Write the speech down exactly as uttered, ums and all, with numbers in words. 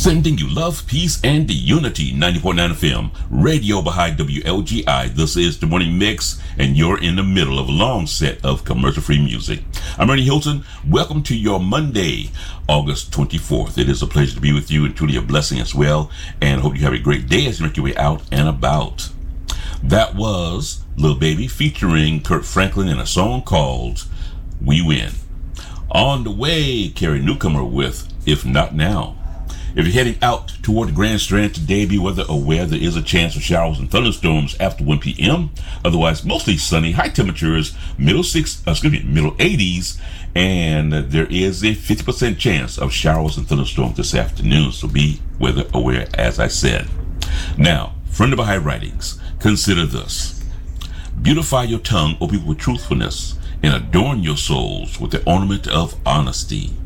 Sending you love, peace, and unity. ninety point nine F M, Radio Baha'i W L G I. This is the Morning Mix, and you're in the middle of a long set of commercial-free music. I'm Ernie Hilton. Welcome to your Monday, August twenty-fourth. It is a pleasure to be with you and truly a blessing as well. And I hope you have a great day as you make your way out and about. That was Lil Baby featuring Kirk Franklin in a song called We Win. On the way, Carrie Newcomer with If Not Now. If you're heading out toward the Grand Strand today, be weather aware there is a chance of showers and thunderstorms after one p.m. Otherwise, mostly sunny, high temperatures, middle six, uh, excuse me, middle eighties, and there is a fifty percent chance of showers and thunderstorms this afternoon. So be weather aware, as I said. Now, from the Baha'i Writings, consider this: beautify your tongue, O people, with truthfulness, and adorn your souls with the ornament of honesty.